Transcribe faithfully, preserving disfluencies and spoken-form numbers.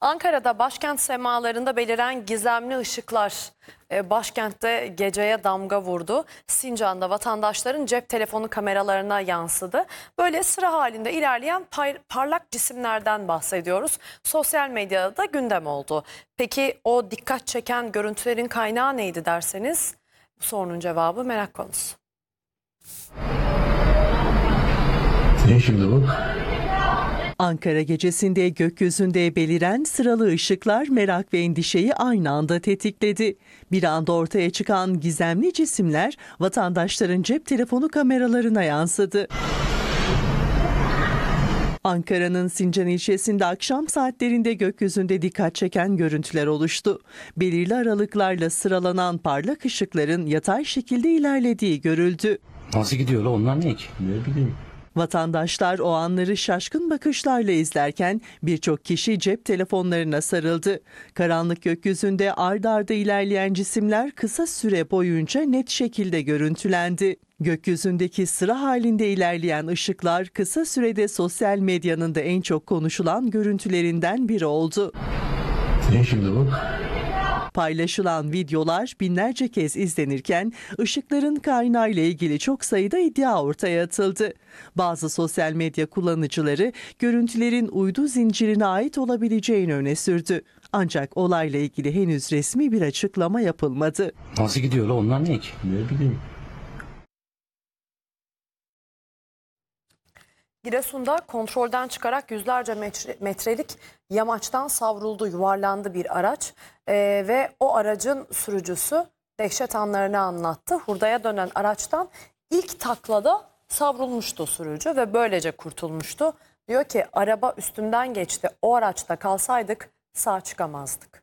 Ankara'da başkent semalarında beliren gizemli ışıklar e, başkentte geceye damga vurdu. Sincan'da vatandaşların cep telefonu kameralarına yansıdı. Böyle sıra halinde ilerleyen pay- parlak cisimlerden bahsediyoruz. Sosyal medyada da gündem oldu. Peki o dikkat çeken görüntülerin kaynağı neydi derseniz bu sorunun cevabı merak konusu. Ne şimdi bu? Ankara gecesinde gökyüzünde beliren sıralı ışıklar merak ve endişeyi aynı anda tetikledi. Bir anda ortaya çıkan gizemli cisimler vatandaşların cep telefonu kameralarına yansıdı. Ankara'nın Sincan ilçesinde akşam saatlerinde gökyüzünde dikkat çeken görüntüler oluştu. Belirli aralıklarla sıralanan parlak ışıkların yatay şekilde ilerlediği görüldü. Nasıl gidiyor lan onlar ne ki? Ne bileyim. Vatandaşlar o anları şaşkın bakışlarla izlerken birçok kişi cep telefonlarına sarıldı. Karanlık gökyüzünde ard arda ilerleyen cisimler kısa süre boyunca net şekilde görüntülendi. Gökyüzündeki sıra halinde ilerleyen ışıklar kısa sürede sosyal medyanın da en çok konuşulan görüntülerinden biri oldu. Ne şimdi bu? Paylaşılan videolar binlerce kez izlenirken ışıkların kaynağıyla ilgili çok sayıda iddia ortaya atıldı. Bazı sosyal medya kullanıcıları görüntülerin uydu zincirine ait olabileceğini öne sürdü. Ancak olayla ilgili henüz resmi bir açıklama yapılmadı. Nasıl gidiyor lan onlar ne ki? Ne bileyim. Giresun'da kontrolden çıkarak yüzlerce metre, metrelik yamaçtan savruldu, yuvarlandı bir araç Ee, ve o aracın sürücüsü dehşet anlarını anlattı. Hurdaya dönen araçtan ilk taklada savrulmuştu sürücü ve böylece kurtulmuştu. Diyor ki araba üstümden geçti, o araçta kalsaydık sağ çıkamazdık.